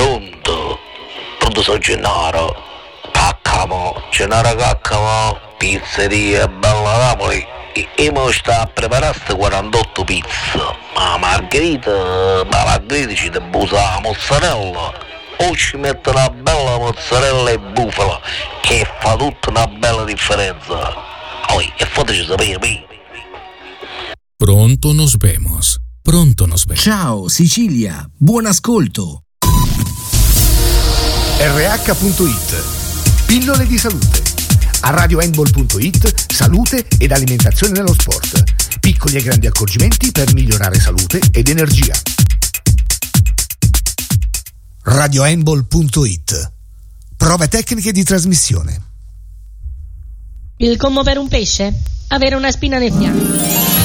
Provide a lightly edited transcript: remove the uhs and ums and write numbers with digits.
Pronto? Pronto sono Gennaro. Caccamo, pizzeria Bella Napoli. E mo sta a preparare 48 pizze. Ma margherita ci debusa la mozzarella. O ci mette una bella mozzarella e bufala, che fa tutta una bella differenza. E fateci sapere. Pronto nos vemos. Ciao Sicilia, buon ascolto. RH.it. Pillole di salute. A radiohandball.it, salute ed alimentazione nello sport. Piccoli e grandi accorgimenti per migliorare salute ed energia. radiohandball.it. Prove tecniche di trasmissione. Il commo per un pesce? Avere una spina nel fianco.